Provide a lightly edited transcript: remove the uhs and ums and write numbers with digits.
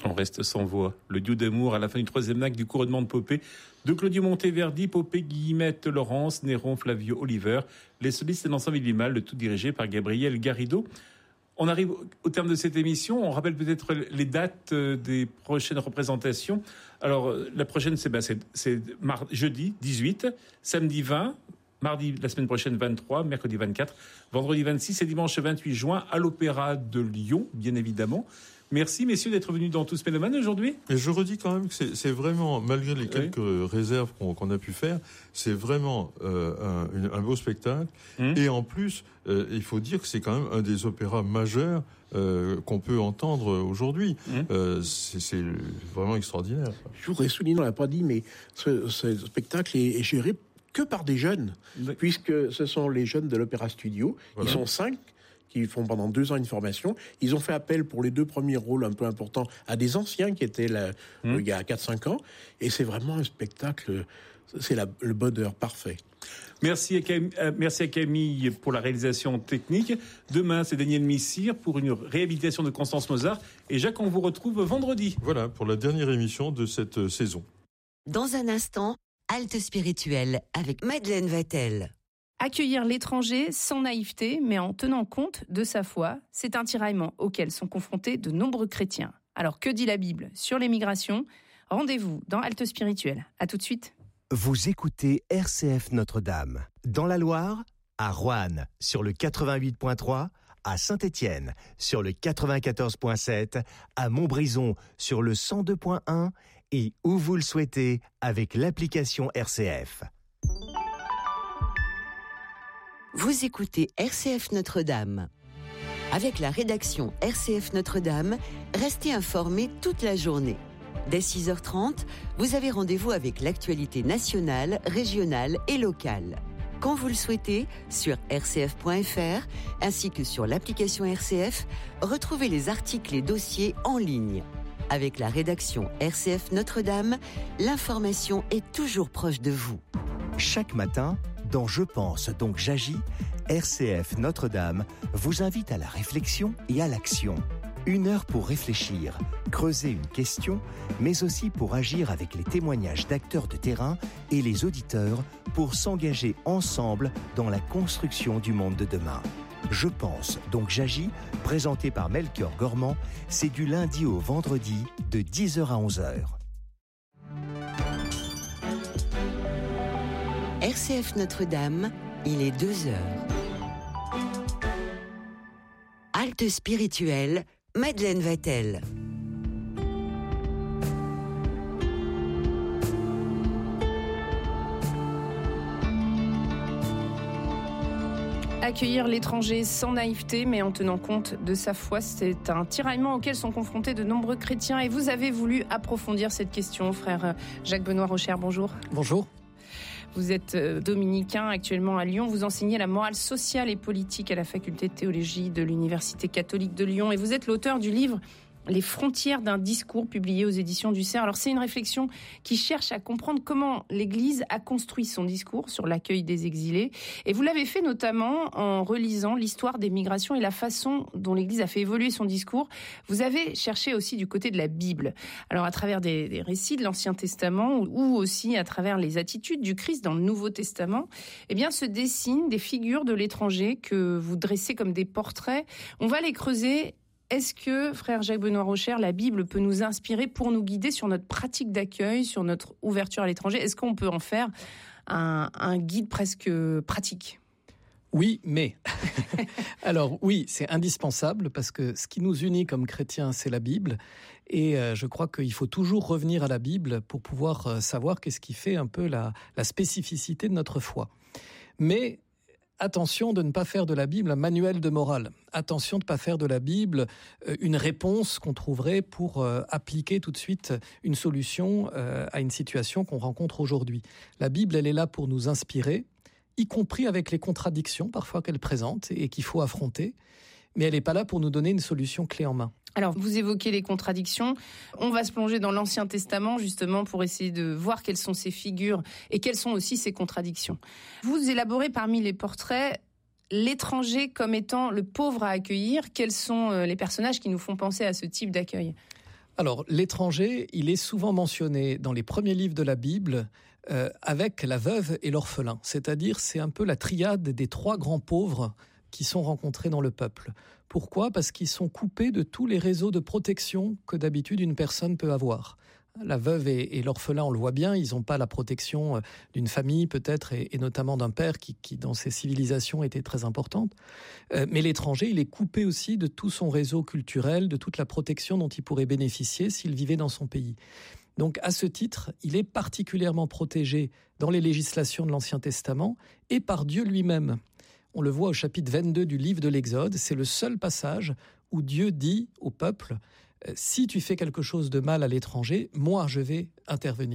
J'en reste sans voix. Le duo d'amour à la fin du troisième acte du couronnement de Popée de Claudio Monteverdi, Popée, Guillemette, Laurence, Néron, Flavio, Oliver. Les solistes et l'ensemble Villimal, le tout dirigé par Gabriel Garrido. On arrive au terme de cette émission. On rappelle peut-être les dates des prochaines représentations. Alors, la prochaine, c'est jeudi 18, samedi 20, mardi la semaine prochaine 23, mercredi 24, vendredi 26 et dimanche 28 juin à l'Opéra de Lyon, bien évidemment. Merci, messieurs, d'être venus dans Tous Mélomanes aujourd'hui. Et je redis quand même que c'est vraiment, malgré les quelques réserves qu'on a pu faire, c'est vraiment un beau spectacle. Et en plus, il faut dire que c'est quand même un des opéras majeurs qu'on peut entendre aujourd'hui. C'est vraiment extraordinaire. Je voudrais souligner, on l'a pas dit, mais ce spectacle est géré que par des jeunes, puisque ce sont les jeunes de l'Opéra Studio. Voilà. Ils sont 5. Qui font pendant 2 ans une formation. Ils ont fait appel pour les 2 premiers rôles un peu importants à des anciens qui étaient là il y a 4-5 ans. Et c'est vraiment un spectacle, c'est le bonheur parfait. Merci à Camille pour la réalisation technique. Demain, c'est Daniel Missire pour une réhabilitation de Constance Mozart. Et Jacques, on vous retrouve vendredi. Voilà, pour la dernière émission de cette saison. Dans un instant, Halte spirituelle avec Madeleine Vatel. Accueillir l'étranger sans naïveté, mais en tenant compte de sa foi, c'est un tiraillement auquel sont confrontés de nombreux chrétiens. Alors que dit la Bible sur les migrations ? Rendez-vous dans Halte spirituelle. À tout de suite. Vous écoutez RCF Notre-Dame. Dans la Loire, à Roanne, sur le 88.3, à Saint-Étienne, sur le 94.7, à Montbrison, sur le 102.1 et où vous le souhaitez avec l'application RCF. Vous écoutez RCF Notre-Dame. Avec la rédaction RCF Notre-Dame, restez informés toute la journée. Dès 6h30, vous avez rendez-vous avec l'actualité nationale, régionale et locale. Quand vous le souhaitez, sur rcf.fr, ainsi que sur l'application RCF, retrouvez les articles et dossiers en ligne. Avec la rédaction RCF Notre-Dame, l'information est toujours proche de vous. Chaque matin, dans Je pense donc j'agis, RCF Notre-Dame vous invite à la réflexion et à l'action. 1 heure pour réfléchir, creuser une question, mais aussi pour agir avec les témoignages d'acteurs de terrain et les auditeurs pour s'engager ensemble dans la construction du monde de demain. Je pense donc j'agis, présenté par Melchior Gormand, c'est du lundi au vendredi de 10h à 11h. RCF Notre-Dame, il est 2h. Halte spirituelle, Madeleine Vatel. Accueillir l'étranger sans naïveté, mais en tenant compte de sa foi, c'est un tiraillement auquel sont confrontés de nombreux chrétiens. Et vous avez voulu approfondir cette question, frère Jacques-Benoît Rocher. Bonjour. Bonjour. Vous êtes dominicain actuellement à Lyon. Vous enseignez la morale sociale et politique à la faculté de théologie de l'Université catholique de Lyon. Et vous êtes l'auteur du livre Les frontières d'un discours, publié aux éditions du Cerf. Alors c'est une réflexion qui cherche à comprendre comment l'Église a construit son discours sur l'accueil des exilés. Et vous l'avez fait notamment en relisant l'histoire des migrations et la façon dont l'Église a fait évoluer son discours. Vous avez cherché aussi du côté de la Bible. Alors à travers des récits de l'Ancien Testament ou aussi à travers les attitudes du Christ dans le Nouveau Testament, eh bien se dessinent des figures de l'étranger que vous dressez comme des portraits. On va les creuser. Est-ce que, frère Jacques-Benoît Rocher, la Bible peut nous inspirer pour nous guider sur notre pratique d'accueil, sur notre ouverture à l'étranger ? Est-ce qu'on peut en faire un guide presque pratique ? Oui, mais... Alors oui, c'est indispensable parce que ce qui nous unit comme chrétiens, c'est la Bible. Et je crois qu'il faut toujours revenir à la Bible pour pouvoir savoir qu'est-ce qui fait un peu la spécificité de notre foi. Mais... attention de ne pas faire de la Bible un manuel de morale. Attention de ne pas faire de la Bible une réponse qu'on trouverait pour appliquer tout de suite une solution à une situation qu'on rencontre aujourd'hui. La Bible, elle est là pour nous inspirer, y compris avec les contradictions parfois qu'elle présente et qu'il faut affronter, mais elle n'est pas là pour nous donner une solution clé en main. Alors, vous évoquez les contradictions. On va se plonger dans l'Ancien Testament, justement, pour essayer de voir quelles sont ces figures et quelles sont aussi ces contradictions. Vous élaborez parmi les portraits l'étranger comme étant le pauvre à accueillir. Quels sont les personnages qui nous font penser à ce type d'accueil ? Alors, l'étranger, il est souvent mentionné dans les premiers livres de la Bible avec la veuve et l'orphelin. C'est-à-dire, c'est un peu la triade des 3 grands pauvres qui sont rencontrés dans le peuple. Pourquoi ? Parce qu'ils sont coupés de tous les réseaux de protection que d'habitude une personne peut avoir. La veuve et l'orphelin, on le voit bien, ils n'ont pas la protection d'une famille peut-être, et notamment d'un père qui, dans ces civilisations, était très importante. Mais l'étranger, il est coupé aussi de tout son réseau culturel, de toute la protection dont il pourrait bénéficier s'il vivait dans son pays. Donc, à ce titre, il est particulièrement protégé dans les législations de l'Ancien Testament et par Dieu lui-même. On le voit au chapitre 22 du livre de l'Exode, c'est le seul passage où Dieu dit au peuple « Si tu fais quelque chose de mal à l'étranger, moi je vais intervenir ».